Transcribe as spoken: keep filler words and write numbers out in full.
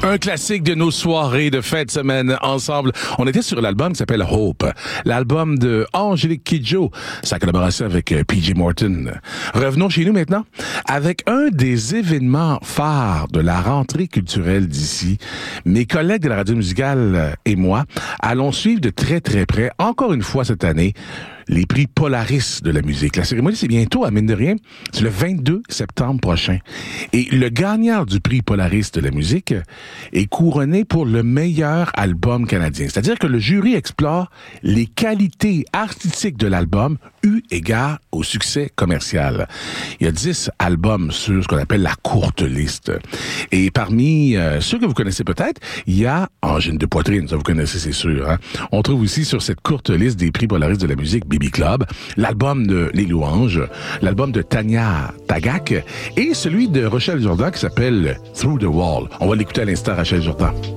Un classique de nos soirées de fin de semaine ensemble. On était sur l'album qui s'appelle Hope, l'album de Angélique Kidjo, sa collaboration avec P J Morton. Revenons chez nous maintenant avec un des événements phares de la rentrée culturelle d'ici. Mes collègues de la radio musicale et moi allons suivre de très très près, encore une fois cette année, les prix Polaris de la musique. La cérémonie, c'est bientôt, à mine de rien, c'est le vingt-deux septembre prochain. Et le gagnant du prix Polaris de la musique est couronné pour le meilleur album canadien. C'est-à-dire que le jury explore les qualités artistiques de l'album eu égard au succès commercial. Il y a dix albums sur ce qu'on appelle la courte liste. Et parmi euh, ceux que vous connaissez peut-être, il y a Angine de poitrine, ça vous connaissez, c'est sûr. Hein? On trouve aussi sur cette courte liste des prix Polaris de la musique B B Club, l'album de Les Louanges, l'album de Tania Tagaq et celui de Rachel Jourdan qui s'appelle Through the Wall. On va l'écouter à l'instant, Rachel Jourdan.